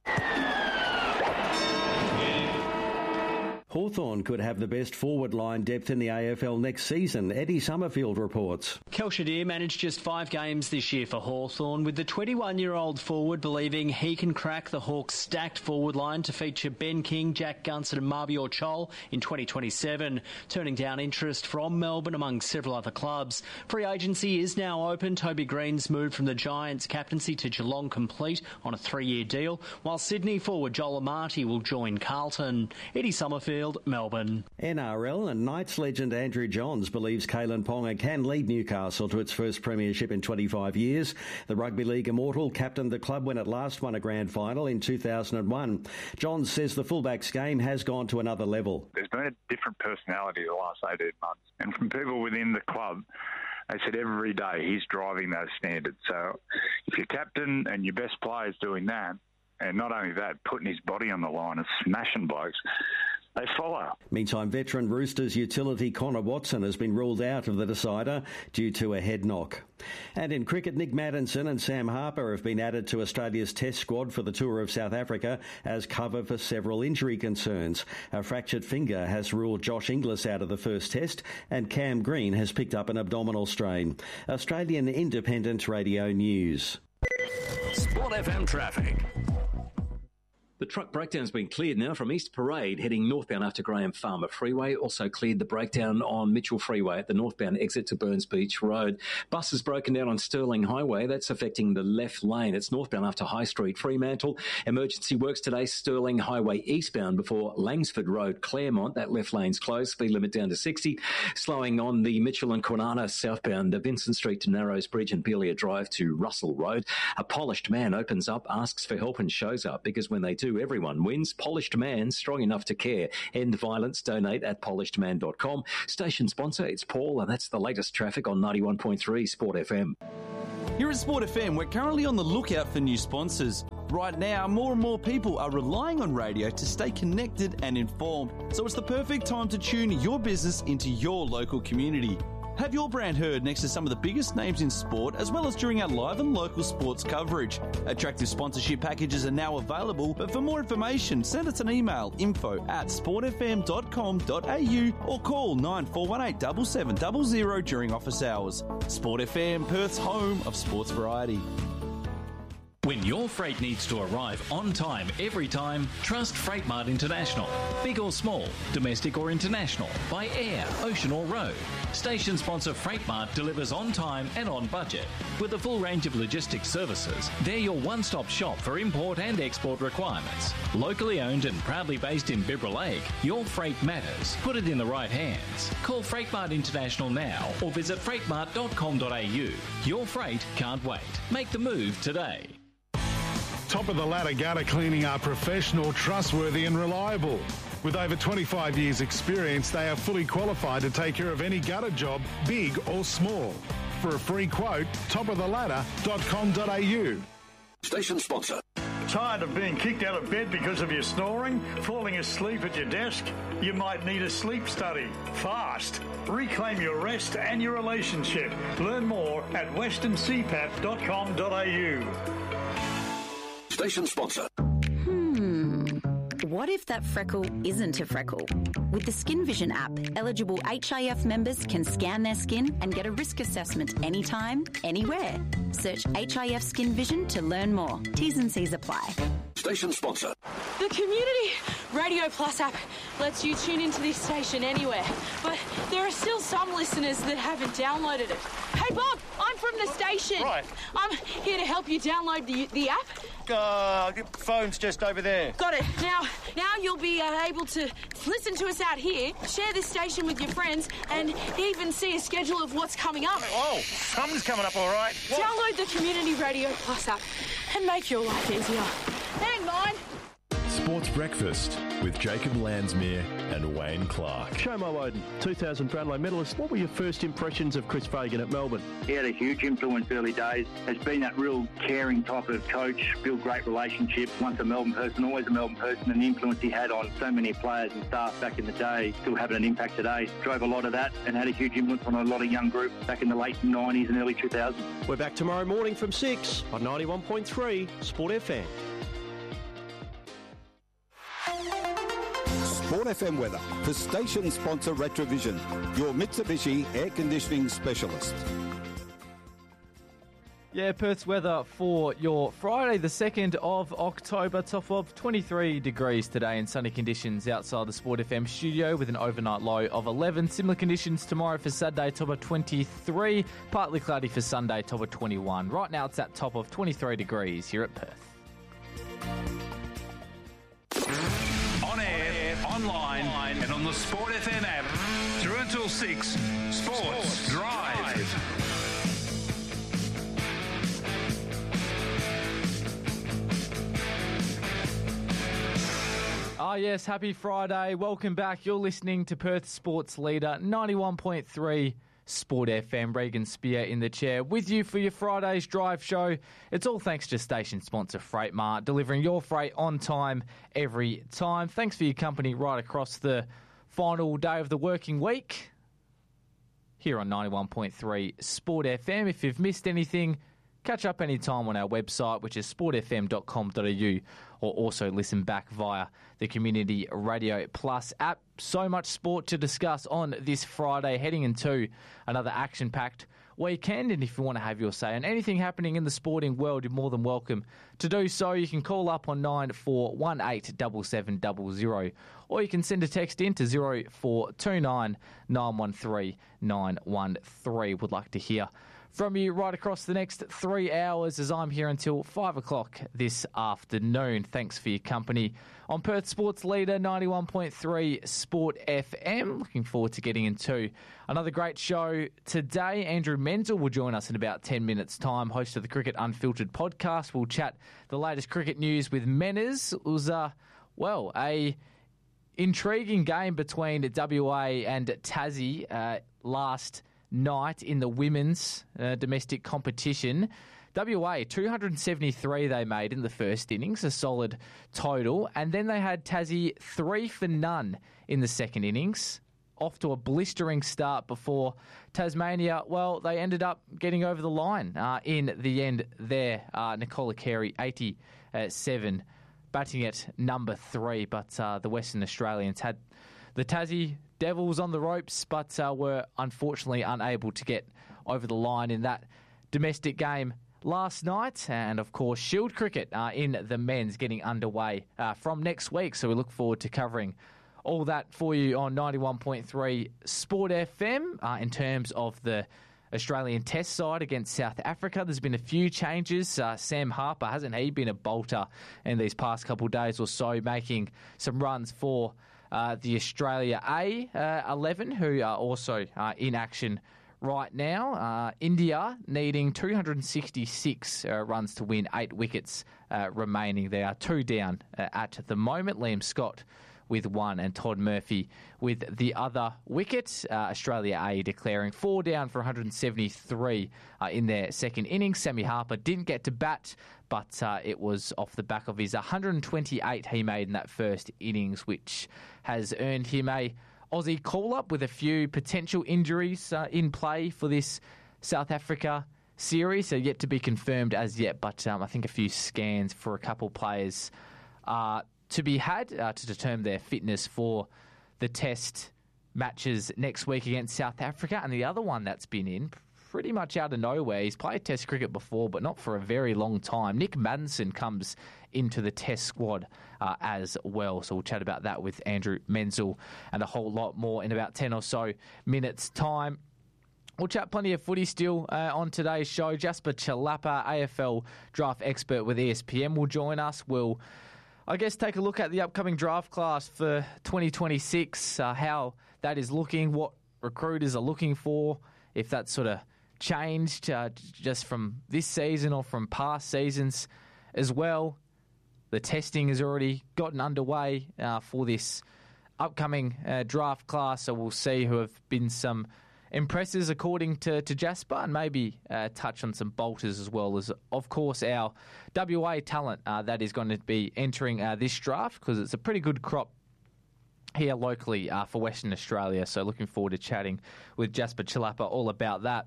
Hawthorn could have the best forward line depth in the AFL next season. Eddie Summerfield reports. Kel Shadir managed just 5 games this year for Hawthorn, with the 21-year-old forward believing he can crack the Hawks' stacked forward line to feature Ben King, Jack Gunston and Mabior Chol in 2027, turning down interest from Melbourne among several other clubs. Free agency is now open. Toby Green's moved from the Giants captaincy to Geelong complete on a 3-year deal, while Sydney forward Joel Amati will join Carlton. Eddie Summerfield, Melbourne. NRL and Knights legend Andrew Johns believes Kalen Ponga can lead Newcastle to its first premiership in 25 years. The Rugby League immortal captained the club when it last won a grand final in 2001. Johns says the fullbacks game has gone to another level. There's been a different personality the last 18 months. And from people within the club, they said every day he's driving those standards. So if your captain and your best player's doing that, and not only that, putting his body on the line and smashing blokes, they follow. Meantime, veteran Roosters utility Connor Watson has been ruled out of the decider due to a head knock. And in cricket, Nick Maddinson and Sam Harper have been added to Australia's test squad for the tour of South Africa as cover for several injury concerns. A fractured finger has ruled Josh Inglis out of the first test, and Cam Green has picked up an abdominal strain. Australian Independent Radio News. Sport FM traffic. The truck breakdown's been cleared now from East Parade, heading northbound after Graham Farmer Freeway. Also cleared the breakdown on Mitchell Freeway at the northbound exit to Burns Beach Road. Bus is broken down on Stirling Highway. That's affecting the left lane. It's northbound after High Street, Fremantle. Emergency works today, Stirling Highway eastbound before Langsford Road, Claremont. That left lane's closed. Speed limit down to 60. Slowing on the Mitchell and Kwinana southbound, Vincent Street to Narrows Bridge and Belia Drive to Russell Road. A polished man opens up, asks for help and shows up, because when they do, everyone wins. Polished Man, strong enough to care. End violence, donate at polishedman.com. Station sponsor, it's Paul, and that's the latest traffic on 91.3 Sport FM. Here at Sport FM, we're currently on the lookout for new sponsors. Right now, more and more people are relying on radio to stay connected and informed, so it's the perfect time to tune your business into your local community. Have your brand heard next to some of the biggest names in sport, as well as during our live and local sports coverage. Attractive sponsorship packages are now available, but for more information, send us an email, info@sportfm.com.au, or call 9418 7700 during office hours. Sport FM, Perth's home of sports variety. When your freight needs to arrive on time every time, trust Freightmart International. Big or small, domestic or international, by air, ocean or road. Station sponsor Freightmart delivers on time and on budget. With a full range of logistics services, they're your one-stop shop for import and export requirements. Locally owned and proudly based in Bibra Lake, your freight matters. Put it in the right hands. Call Freightmart International now or visit freightmart.com.au. Your freight can't wait. Make the move today. Top of the ladder gutter cleaning are professional, trustworthy and reliable. With over 25 years experience, they are fully qualified to take care of any gutter job, big or small. For a free quote, topoftheladder.com.au. Station sponsor. Tired of being kicked out of bed because of your snoring? Falling asleep at your desk? You might need a sleep study. Fast. Reclaim your rest and your relationship. Learn more at westerncpap.com.au. Station sponsor. What if that freckle isn't a freckle? With the Skin Vision app, eligible HIF members can scan their skin and get a risk assessment anytime, anywhere. Search HIF Skin Vision to learn more. T's and C's apply. Station sponsor. The Community Radio Plus app lets you tune into this station anywhere, but there are still some listeners that haven't downloaded it. Hey Bob, I'm from the station. Right. I'm here to help you download the app. Phone's just over there. Got it. Now you'll be able to listen to us out here, share this station with your friends, and even see a schedule of what's coming up. Oh, something's coming up, all right. What? Download the Community Radio Plus app and make your life easier. Hang on. Sports Breakfast with Jacob Landsmere and Wayne Clark. Shomo Oden, 2000 Brownlow medalist. What were your first impressions of Chris Fagan at Melbourne? He had a huge influence early days. Has been that real caring type of coach, built great relationships. Once a Melbourne person, always a Melbourne person, and the influence he had on so many players and staff back in the day, still having an impact today. Drove a lot of that and had a huge influence on a lot of young groups back in the late 90s and early 2000s. We're back tomorrow morning from 6 on 91.3 Sport FM. Sport FM weather for station sponsor Retrovision, your Mitsubishi air conditioning specialist. Yeah, Perth's weather for your Friday, the 2nd of October. Top of 23 degrees today and sunny conditions outside the Sport FM studio with an overnight low of 11. Similar conditions tomorrow for Saturday, top of 23. Partly cloudy for Sunday, top of 21. Right now it's at top of 23 degrees here at Perth. On air, online, and on the Sport FM app. Through until 6, Sports Drive. Ah, yes, happy Friday. Welcome back. You're listening to Perth Sports Leader, 91.3 Sport FM. Regan Spear in the chair with you for your Friday's drive show. It's all thanks to station sponsor Freightmart, delivering your freight on time every time. Thanks for your company right across the final day of the working week here on 91.3 Sport FM. If you've missed anything, catch up anytime on our website, which is sportfm.com.au, or also listen back via the Community Radio Plus app. So much sport to discuss on this Friday, heading into another action-packed weekend. And if you want to have your say on anything happening in the sporting world, you're more than welcome to do so. You can call up on 94187700, or you can send a text in to 0429 913 913. Would like to hear from you right across the next 3 hours, as I'm here until 5 o'clock this afternoon. Thanks for your company on Perth Sports Leader 91.3 Sport FM. Looking forward to getting into another great show today. Andrew Menzel will join us in about 10 minutes' time, host of the Cricket Unfiltered podcast. We'll chat the latest cricket news with Menners. It was, a intriguing game between WA and Tassie last night in the women's domestic competition. WA, 273 they made in the first innings, a solid total. And then they had Tassie 3 for none in the second innings. Off to a blistering start before Tasmania, well, they ended up getting over the line in the end there. Nicola Carey, 87, batting at number 3. But the Western Australians had the Tassie Devils on the ropes, but were unfortunately unable to get over the line in that domestic game last night. And, of course, Shield cricket in the men's getting underway from next week. So we look forward to covering all that for you on 91.3 Sport FM. In terms of the Australian Test side against South Africa, there's been a few changes. Sam Harper, hasn't he been a bolter in these past couple of days or so, making some runs for the Australia A11, who are also in action right now. India needing 266 runs to win, 8 wickets remaining. They are 2 down at the moment. Liam Scott with 1 and Todd Murphy with the other wicket. Australia A declaring 4 down for 173 in their second innings. Sammy Harper didn't get to bat, but it was off the back of his 128 he made in that first innings, which has earned him a Aussie call-up with a few potential injuries in play for this South Africa series. So yet to be confirmed as yet, but I think a few scans for a couple players to be had to determine their fitness for the Test matches next week against South Africa. And the other one that's been in pretty much out of nowhere, he's played Test cricket before, but not for a very long time. Nick Maddinson comes into the Test squad as well. So we'll chat about that with Andrew Menzel and a whole lot more in about 10 or so minutes' time. We'll chat plenty of footy still on today's show. Jasper Chalapa, AFL draft expert with ESPN, will join us. We'll, I guess, take a look at the upcoming draft class for 2026, how that is looking, what recruiters are looking for, if that's sort of changed just from this season or from past seasons as well. The testing has already gotten underway for this upcoming draft class, so we'll see who have been some impressors according to Jasper, and maybe touch on some bolters as well as, of course, our WA talent that is going to be entering this draft, because it's a pretty good crop here locally for Western Australia. So looking forward to chatting with Jasper Chalapa all about that.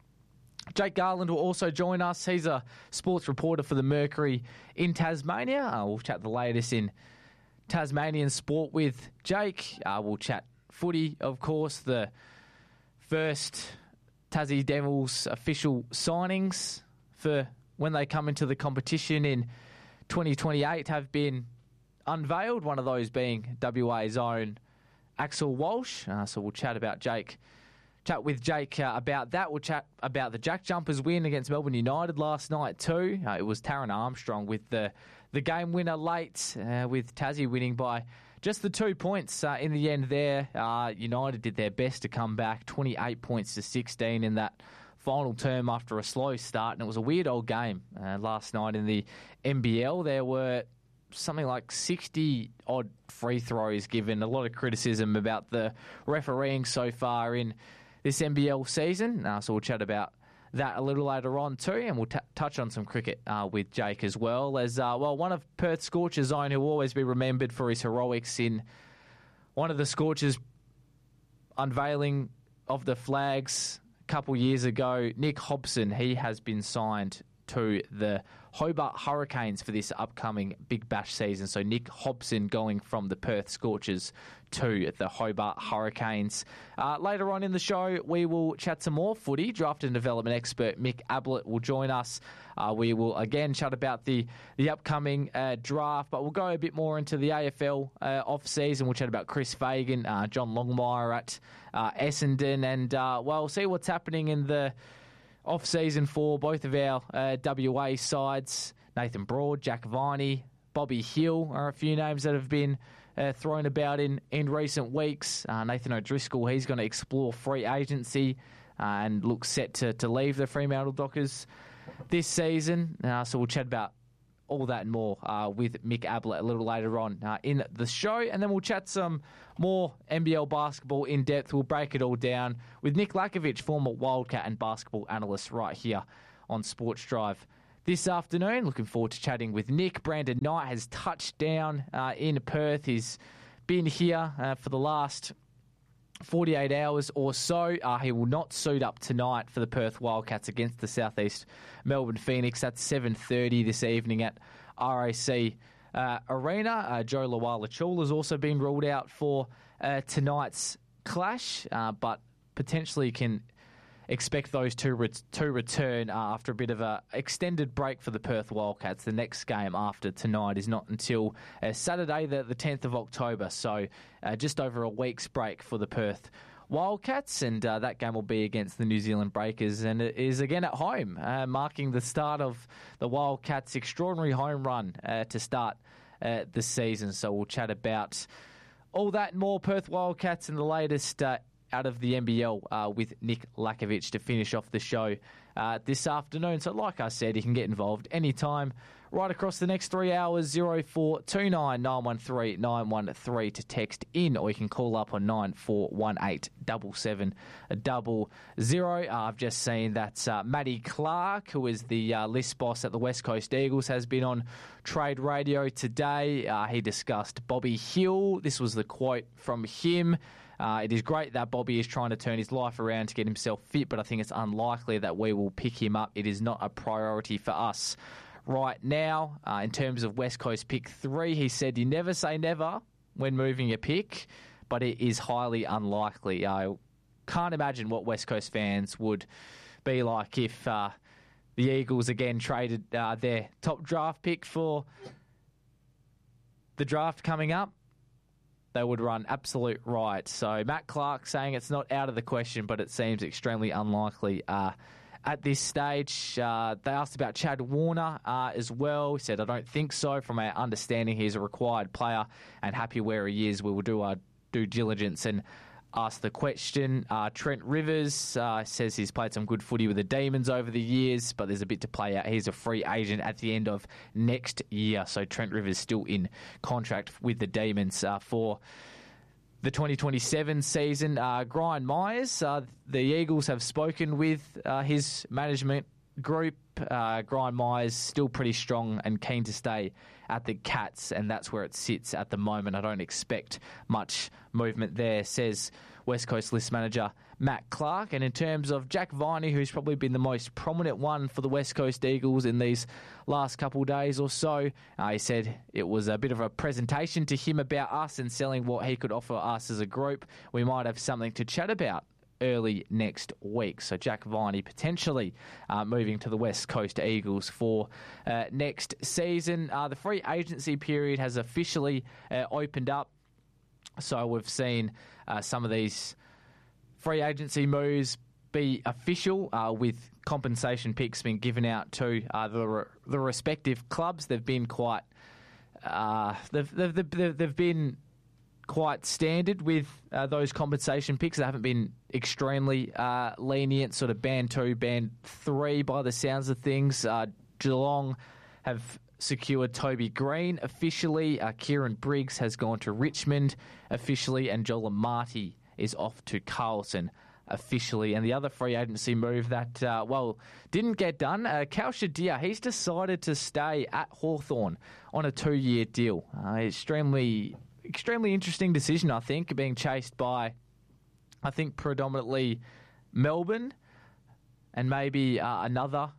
Jake Garland will also join us. He's a sports reporter for the Mercury in Tasmania. We'll chat the latest in Tasmanian sport with Jake. We'll chat footy, of course, the first Tassie Devils official signings for when they come into the competition in 2028 have been unveiled, one of those being WA's own Axel Walsh. So we'll chat with Jake about that. We'll chat about the Jack Jumpers win against Melbourne United last night too. It was Taron Armstrong with the game winner late, with Tassie winning by just the 2 points in the end there. United did their best to come back, 28 points to 16 in that final term after a slow start, and it was a weird old game last night in the NBL. There were something like 60-odd free throws given, a lot of criticism about the refereeing so far in this NBL season. So we'll chat about that a little later on too, and we'll touch on some cricket with Jake as well. As one of Perth's Scorchers' own, who will always be remembered for his heroics in one of the Scorchers' unveiling of the flags a couple years ago, Nick Hobson, he has been signed to the Hobart Hurricanes for this upcoming Big Bash season. So Nick Hobson going from the Perth Scorchers to the Hobart Hurricanes. Later on in the show, we will chat some more footy. Draft and development expert Mick Ablett will join us. We will again chat about the upcoming draft, but we'll go a bit more into the AFL off-season. We'll chat about Chris Fagan, John Longmire at Essendon, and we'll see what's happening in the off-season for both of our WA sides. Nathan Broad, Jack Viney, Bobby Hill are a few names that have been thrown about in recent weeks. Nathan O'Driscoll, he's going to explore free agency and looks set to leave the Fremantle Dockers this season. So we'll chat about all that and more with Mick Ablett a little later on in the show. And then we'll chat some more NBL basketball in depth. We'll break it all down with Nick Lakovic, former Wildcat and basketball analyst, right here on Sports Drive this afternoon. Looking forward to chatting with Nick. Brandon Knight has touched down in Perth. He's been here for the last 48 hours or so. He will not suit up tonight for the Perth Wildcats against the Southeast Melbourne Phoenix. That's 7:30 this evening at RAC Arena. Joe Lawala-Chul has also been ruled out for tonight's clash, but potentially can expect those two to return after a bit of an extended break for the Perth Wildcats. The next game after tonight is not until Saturday, the 10th of October, so just over a week's break for the Perth Wildcats, and that game will be against the New Zealand Breakers, and it is again at home, marking the start of the Wildcats' extraordinary home run to start the season. So we'll chat about all that and more, Perth Wildcats and the latest out of the NBL with Nick Lakovic to finish off the show this afternoon. So like I said, you can get involved anytime right across the next 3 hours. 0429 913 913 to text in, or you can call up on 9418 7700. I've just seen that Matty Clark, who is the list boss at the West Coast Eagles, has been on Trade Radio today. He discussed Bobby Hill. This was the quote from him. It is great that Bobby is trying to turn his life around to get himself fit, but I think it's unlikely that we will pick him up. It is not a priority for us right now. In terms of West Coast pick 3, he said, you never say never when moving a pick, but it is highly unlikely. I can't imagine what West Coast fans would be like if the Eagles again traded their top draft pick for the draft coming up. They would run absolute riot. So Matt Clark saying it's not out of the question, but it seems extremely unlikely at this stage. They asked about Chad Warner as well. He said, I don't think so. From our understanding, he's a required player and happy where he is. We will do our due diligence and ask the question. Trent Rivers says he's played some good footy with the Demons over the years, but there's a bit to play out. He's a free agent at the end of next year. So Trent Rivers still in contract with the Demons for the 2027 season. Brian Myers, the Eagles have spoken with his management group. Brian Myers still pretty strong and keen to stay at the Cats, and that's where it sits at the moment. I don't expect much movement there, says West Coast list manager Matt Clark. And in terms of Jack Viney, who's probably been the most prominent one for the West Coast Eagles in these last couple of days or so, he said it was a bit of a presentation to him about us and selling what he could offer us as a group. We might have something to chat about early next week. So Jack Viney potentially moving to the West Coast Eagles for next season. The free agency period has officially opened up. So we've seen some of these free agency moves be official with compensation picks being given out to the respective clubs. They've been quite they've been quite standard with those compensation picks. They haven't been extremely lenient, sort of band 2, band 3 by the sounds of things. Geelong have secured Toby Green officially. Kieran Briggs has gone to Richmond officially, and Joel Marty is off to Carlton officially. And the other free agency move that, didn't get done, Cal Shadia, he's decided to stay at Hawthorn on a 2-year extremely interesting decision, I think, being chased by, predominantly Melbourne and maybe another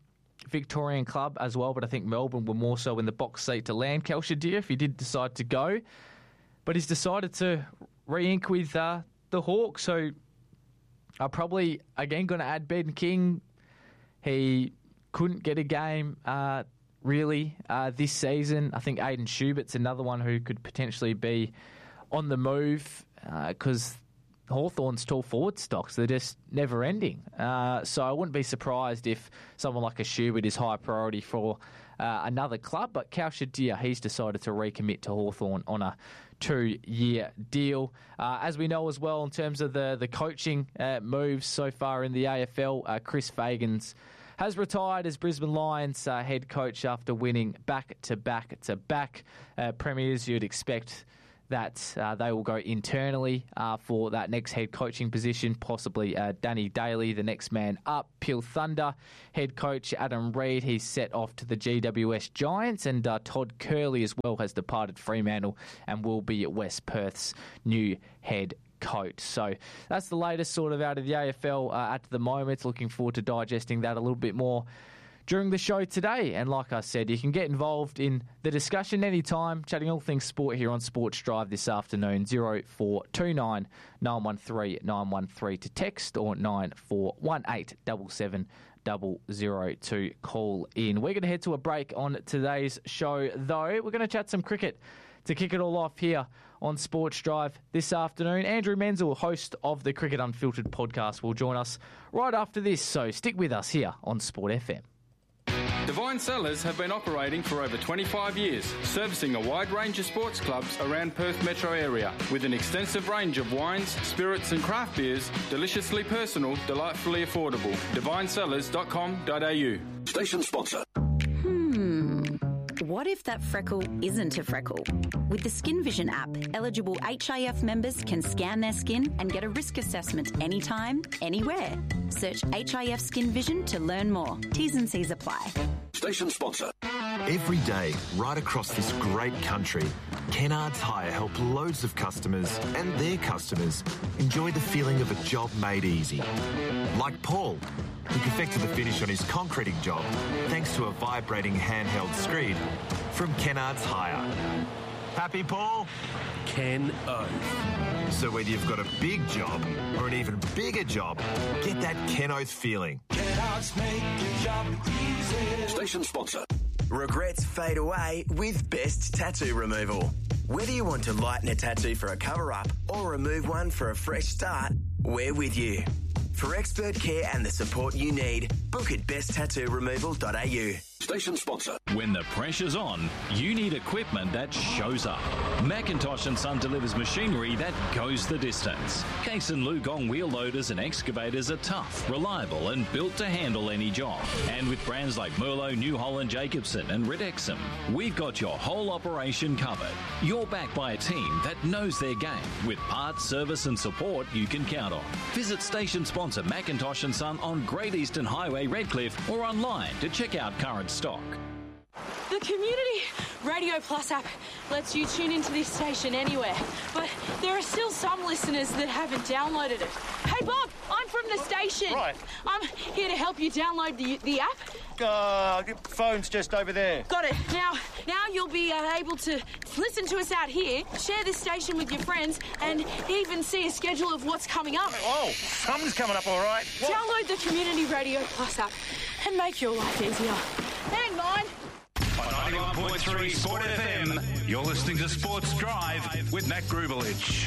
Victorian club as well, but I think Melbourne were more so in the box seat to land Kelshire if he did decide to go. But he's decided to re-ink with the Hawks, so I'm probably, again, going to add Ben King. He couldn't get a game, really, this season. I think Aidan Schubert's another one who could potentially be on the move because Hawthorn's tall forward stocks, they're just never ending. So I wouldn't be surprised if someone like a Schubert is high priority for another club. But Kelshire, he's decided to recommit to Hawthorn on a 2-year deal. As we know as well, in terms of the coaching moves so far in the AFL, Chris Fagans has retired as Brisbane Lions head coach after winning back-to-back premiers. You'd expect that they will go internally for that next head coaching position, possibly Danny Daly, the next man up. Peel Thunder head coach Adam Reid, he's set off to the GWS Giants, and Todd Curley as well has departed Fremantle and will be at West Perth's new head coach. So that's the latest sort of out of the AFL at the moment. Looking forward to digesting that a little bit more during the show today. And like I said, you can get involved in the discussion anytime, chatting all things sport here on Sports Drive this afternoon. 0429 913 913 to text, or 9418 7700 to call in. We're going to head to a break on today's show, though. We're going to chat some cricket to kick it all off here on Sports Drive this afternoon. Andrew Menzel, host of the Cricket Unfiltered podcast, will join us right after this, so stick with us here on Sport FM. Divine Cellars have been operating for over 25 years, servicing a wide range of sports clubs around Perth metro area, with an extensive range of wines, spirits and craft beers, deliciously personal, delightfully affordable. divinecellars.com.au. Station sponsor. What if that freckle isn't a freckle? With the Skin Vision app, eligible HIF members can scan their skin and get a risk assessment anytime, anywhere. Search HIF Skin Vision to learn more. T's and C's apply. Station sponsor. Every day, right across this great country, Kennards Hire help loads of customers and their customers enjoy the feeling of a job made easy. Like Paul, who perfected the finish on his concreting job thanks to a vibrating handheld screed from Kennards Hire. Happy, Paul? Ken Oath. So whether you've got a big job or an even bigger job, get that Ken Oath feeling. Kennards make your job easy. Station sponsor. Regrets fade away with Best Tattoo Removal. Whether you want to lighten a tattoo for a cover-up or remove one for a fresh start, we're with you. For expert care and the support you need, book at besttattooremoval.au. Station sponsor. When the pressure's on, you need equipment that shows up. Macintosh & Son delivers machinery that goes the distance. Case and Lugong wheel loaders and excavators are tough, reliable and built to handle any job. And with brands like Merlot, New Holland, Jacobson and Ridexum, we've got your whole operation covered. You're backed by a team that knows their game, with parts, service and support you can count on. Visit station sponsor Macintosh & Son on Great Eastern Highway, Redcliffe, or online to check out current stock. The Community Radio Plus app lets you tune into this station anywhere, but there are still some listeners that haven't downloaded it. Hey Bob, I'm from the station. Right. I'm here to help you download the app. Phone's just over there. Got it. Now you'll be able to listen to us out here, share this station with your friends, and even see a schedule of what's coming up. Oh, something's coming up, all right. What? Download the Community Radio Plus app and make your life easier. Hang on. On 91.3 Sport FM, you're listening to Sports Drive with Matt Grubelich.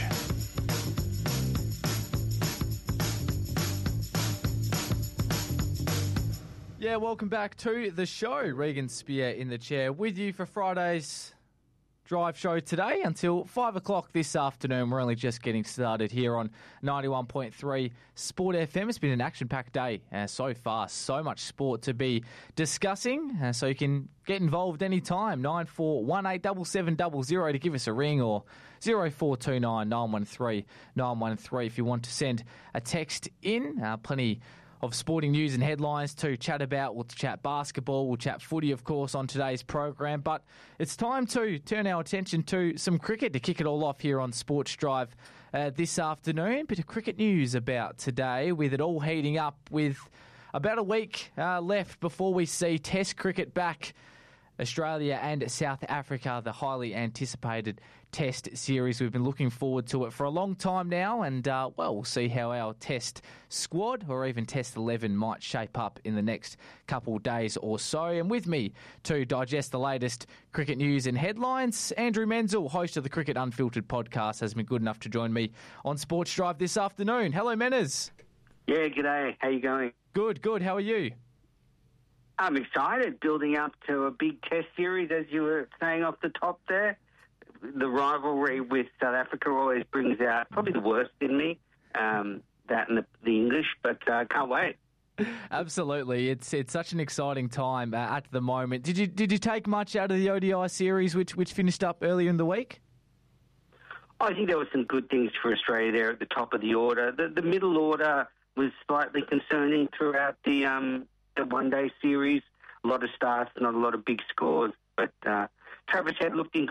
Yeah, welcome back to the show. Regan Spear in the chair with you for Friday's drive show today until 5 o'clock this afternoon. We're only just getting started here on 91.3 Sport FM. It's been an action-packed day so far. So much sport to be discussing. So you can get involved anytime. 94187700 to give us a ring, or 0429 913 913 if you want to send a text in. Plenty of sporting news and headlines to chat about. We'll chat basketball, we'll chat footy, of course, on today's program. But it's time to turn our attention to some cricket to kick it all off here on Sports Drive this afternoon. Bit of cricket news about today, with it all heating up with About a week left before we see Test cricket back. Australia and South Africa, the highly anticipated Test series. We've been looking forward to it for a long time now, and we'll see how our Test squad or even Test 11 might shape up in the next couple of days or so. And with me to digest the latest cricket news and headlines, Andrew Menzel, host of the Cricket Unfiltered podcast, has been good enough to join me on Sports Drive this afternoon. Hello, Menners. Yeah, g'day. How you going? Good. How are you? I'm excited, building up to a big Test series, as you were saying off the top there. The rivalry with South Africa always brings out probably the worst in me, that and the English, but can't wait. Absolutely. It's such an exciting time at the moment. Did you take much out of the ODI series, which finished up earlier in the week? I think there were some good things for Australia there at the top of the order. The middle order was slightly concerning throughout the one-day series. A lot of starts, not a lot of big scores. But Travis Head looked in